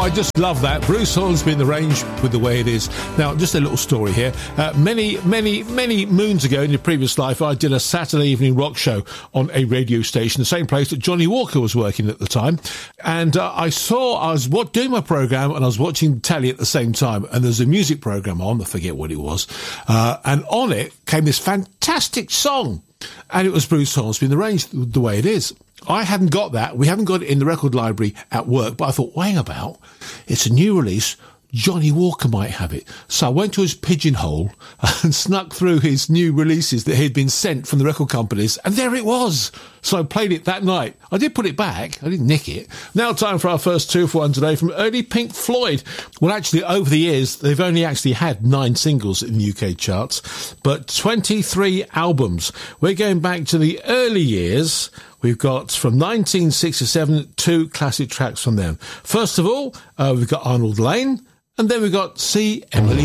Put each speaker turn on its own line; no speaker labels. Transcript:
I just love that. Bruce Hornsby in the range with The Way It Is. Now, just a little story here. Many moons ago in your previous life, I did a Saturday evening rock show on a radio station, the same place that Johnny Walker was working at the time. And I was doing my programme and I was watching telly at the same time. And there's a music programme on, I forget what it was. And on it came this fantastic song. And it was Bruce Hornsby in the range, The Way It Is. I hadn't got that. We haven't got it in the record library at work, but I thought, hang about. It's a new release. Johnny Walker might have it. So I went to his pigeonhole and snuck through his new releases that he'd been sent from the record companies, and there it was. So I played it that night. I did put it back. I didn't nick it. Now time for our first 2 for 1 today from early Pink Floyd. Well, actually, over the years, they've only actually had 9 singles in the UK charts, but 23 albums. We're going back to the early years. We've got from 1967, 2 classic tracks from them. First of all, we've got Arnold Lane, and then we've got See Emily.